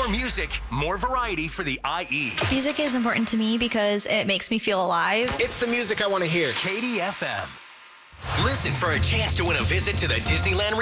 More music, more variety for the IE. Music is important to me because it makes me feel alive. It's the music I want to hear. KDFM. Listen for a chance to win a visit to the Disneyland